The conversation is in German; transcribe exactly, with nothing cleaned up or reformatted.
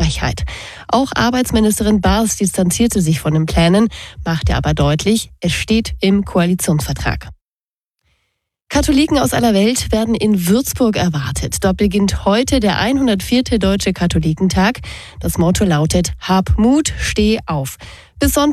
Frechheit. Auch Arbeitsministerin Baers distanzierte sich von den Plänen, machte aber deutlich, es steht im Koalitionsvertrag. Katholiken aus aller Welt werden in Würzburg erwartet. Dort beginnt heute der hundertvierte Deutsche Katholikentag. Das Motto lautet: Hab Mut, steh auf. Bis Sonntag